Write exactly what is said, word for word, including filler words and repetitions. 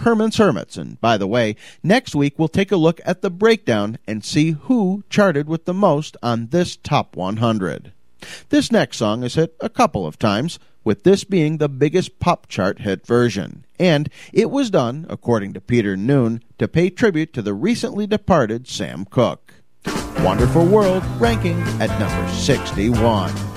Herman's Hermits. And by the way, next week we'll take a look at the breakdown and see who charted with the most on this Top one hundred. This next song is hit a couple of times, with this being the biggest pop chart hit version. And it was done, according to Peter Noone, to pay tribute to the recently departed Sam Cooke. Wonderful World ranking at number sixty-one.